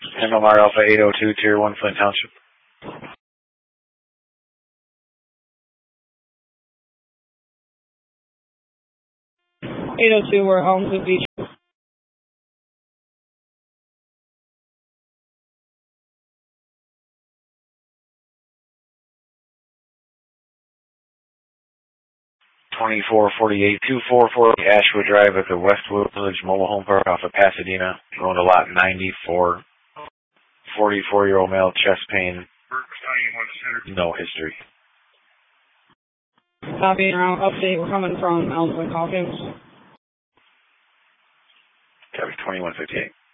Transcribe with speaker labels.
Speaker 1: MMR Alpha 802, Tier 1, Flint Township.
Speaker 2: 802, we're Holmeswood Beach.
Speaker 1: Ashwood Drive at the Westwood Village Mobile Home Park off of Pasadena. Going to lot 94. 44-year-old male, chest pain. No history.
Speaker 2: Copy around update. We're coming from Elmwood Hawkins.
Speaker 1: Copy 2158.